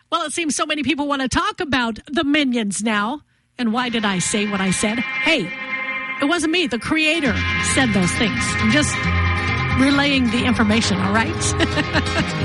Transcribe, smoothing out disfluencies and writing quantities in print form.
Well, it seems so many people want to talk about the Minions now. And why did I say what I said? Hey, it wasn't me. The creator said those things. I'm just relaying the information, all right?